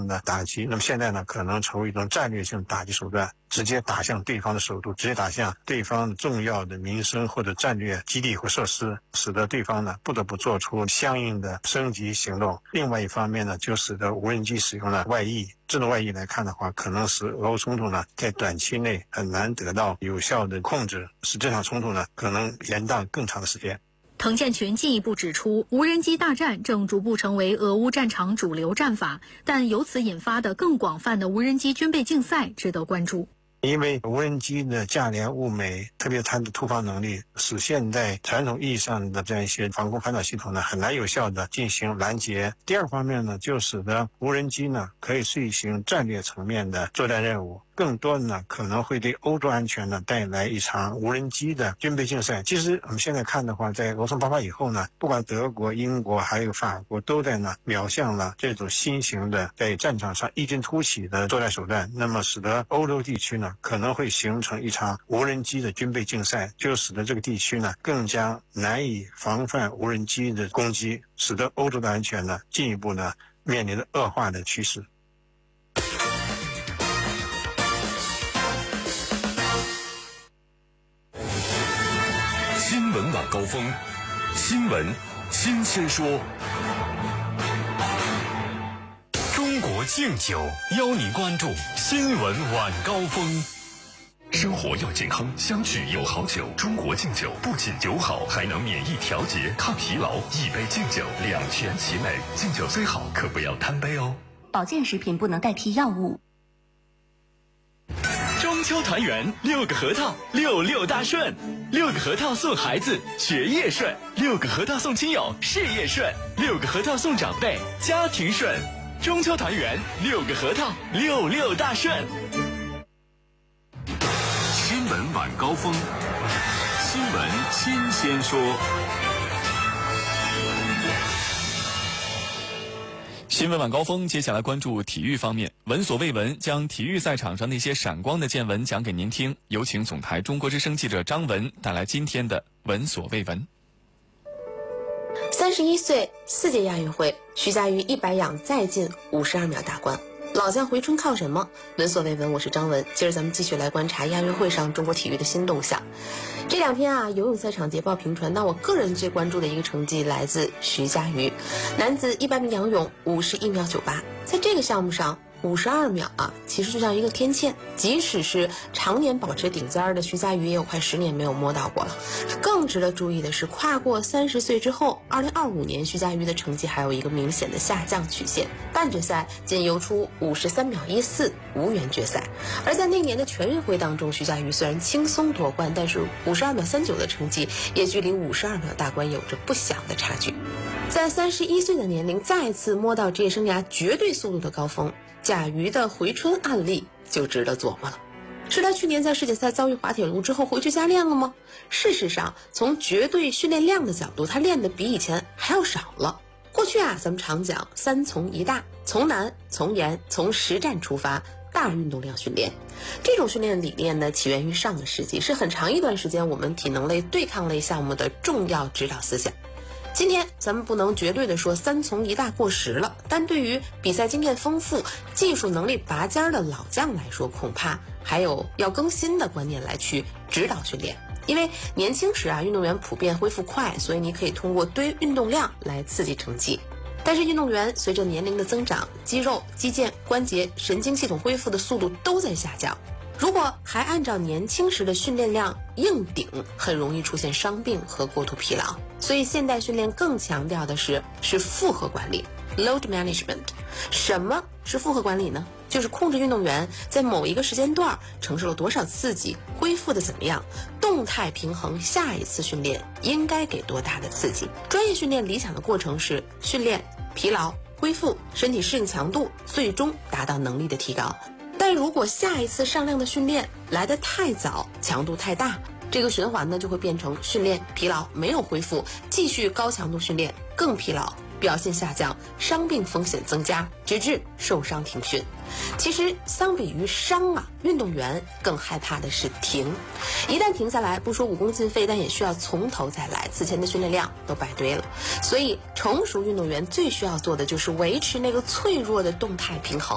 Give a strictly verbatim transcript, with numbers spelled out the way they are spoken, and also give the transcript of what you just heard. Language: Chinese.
性的打击，那么现在呢可能成为一种战略性打击手段，直接打向对方的首都，直接打向对方重要的民生或者战略基地或设施，使得对方呢不得不做出相应的升级行动。另外一方面呢，就使得无人机使用了外溢。这种外溢来看的话，可能使俄乌冲突呢在短期内很难得到有效的控制，使这场冲突呢可能延宕更长的时间。 滕建群进一步指出，无人机大战正逐步成为俄乌战场主流战法，但由此引发的更广泛的无人机军备竞赛值得关注。 因为无人机的价廉物美，特别它的突防能力，使现在传统意义上的这样一些防空反导系统呢，很难有效的进行拦截。第二方面呢，就使得无人机呢可以遂行战略层面的作战任务。更多的呢，可能会对欧洲安全呢带来一场无人机的军备竞赛。其实我们现在看的话，在俄冲爆发以后呢，不管德国、英国还有法国，都在呢瞄向了这种新型的在战场上异军突起的作战手段。那么使得欧洲地区呢可能会形成一场无人机的军备竞赛，就使得这个地区呢更加难以防范无人机的攻击，使得欧洲的安全呢进一步呢面临着恶化的趋势。 新闻晚高峰，新闻新鲜说。中国敬酒邀你关注新闻晚高峰。生活要健康，相聚有好酒。中国敬酒不仅酒好，还能免疫调节、抗疲劳。一杯敬酒，两全其美。敬酒虽好，可不要贪杯哦。 保健食品不能代替药物。 中秋团圆，六个核桃，六六大顺。六个核桃送孩子，学业顺；六个核桃送亲友，事业顺；六个核桃送长辈，家庭顺。中秋团圆，六个核桃，六六大顺。 新闻晚高峰，新闻新鲜说。 新闻晚高峰，接下来关注体育方面。闻所未闻，将体育赛场上那些闪光的见闻讲给您听。有请总台中国之声记者张文带来今天的闻所未闻。 三十一岁，四届亚运会，徐嘉余一百仰再进五十二秒大关。老将回春靠什么？闻所未闻，我是张文。接着咱们继续来观察亚运会上中国体育的新动向。这两天啊，游泳赛场捷报频传。那我个人最关注的一个成绩来自徐嘉余，男子一百米仰泳五十一秒九八，在这个项目上五十二秒啊，其实就像一个天堑。即使是常年保持顶尖的徐嘉余，也有快十年没有摸到过了。更值得注意的是，跨过三十岁之后，二零二五年徐嘉余的成绩还有一个明显的下降曲线，半决赛仅游出五十三秒一四，无缘决赛。而在那年的全运会当中，徐嘉余虽然轻松夺冠，但是五十二秒三九的成绩也距离五十二秒大关有着不小的差距。在三十一岁的年龄再次摸到职业生涯绝对速度的高峰，贾瑜的回春案例就值得琢磨了。是他去年在世锦赛遭遇滑铁卢之后回去加练了吗？事实上，从绝对训练量的角度，他练的比以前还要少了。过去啊，咱们常讲三从一大，从难、从严、从实战出发，大运动量训练。这种训练理念呢，起源于上个世纪，是很长一段时间我们体能类、对抗类项目的重要指导思想。今天咱们不能绝对的说三从一大过时了，但对于比赛经验丰富、技术能力拔尖的老将来说，恐怕还有要更新的观念来去指导训练。因为年轻时啊，运动员普遍恢复快，所以你可以通过堆运动量来刺激成绩。但是运动员随着年龄的增长，肌肉、肌腱、关节、神经系统恢复的速度都在下降。如果还按照年轻时的训练量硬顶，很容易出现伤病和过度疲劳。所以现代训练更强调的是是负荷管理 load management。 什么是负荷管理呢？就是控制运动员在某一个时间段承受了多少刺激，恢复的怎么样，动态平衡下一次训练应该给多大的刺激。专业训练理想的过程是训练、疲劳、恢复、身体适应强度，最终达到能力的提高。但如果下一次上量的训练来得太早，强度太大，这个循环呢就会变成训练疲劳没有恢复，继续高强度训练更疲劳，表现下降，伤病风险增加，直至受伤停训。其实相比于伤啊，运动员更害怕的是停。一旦停下来，不说武功尽废，但也需要从头再来，此前的训练量都白堆了。所以成熟运动员最需要做的就是维持那个脆弱的动态平衡。